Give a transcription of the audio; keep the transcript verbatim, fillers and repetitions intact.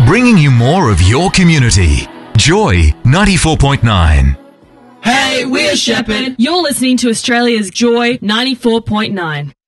bringing you more of your community. Joy ninety-four point nine. Hey, we're Shepherd. You're listening to Australia's Joy ninety-four point nine.